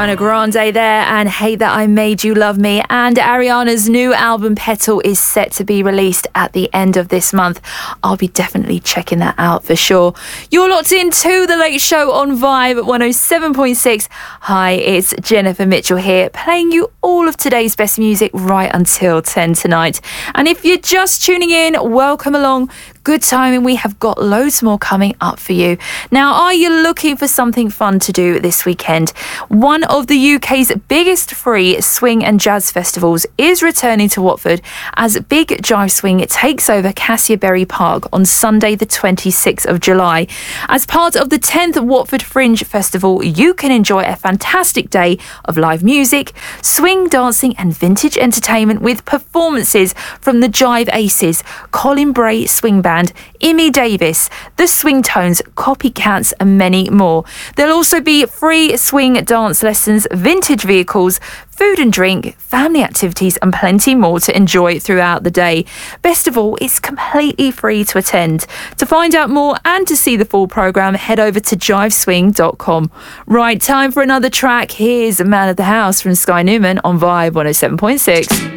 Ariana Grande there, and Hate That I Made You Love Me. And Ariana's new album Petal is set to be released at the end of this month. I'll be definitely checking that out for sure. You're locked into The Late Show on Vibe 107.6. Hi, it's Jennifer Mitchell here, playing you all of today's best music right until 10 tonight. And if you're just tuning in, welcome along. Good timing, we have got loads more coming up for you. Now, are you looking for something fun to do this weekend? One of the UK's biggest free swing and jazz festivals is returning to Watford as Big Jive Swing takes over Castleberry Park on Sunday the 26th of July. As part of the 10th Watford Fringe Festival, you can enjoy a fantastic day of live music, swing dancing and vintage entertainment with performances from the Jive Aces, Colin Bray Swing Band, Imi Davis, The Swing Tones, Copycats and many more. There'll also be free swing dance lessons, vintage vehicles, food and drink, family activities and plenty more to enjoy throughout the day. Best of all, it's completely free to attend. To find out more and to see the full programme, head over to jiveswing.com. Right, time for another track. Here's Man of the House from Sky Newman on Vibe 107.6.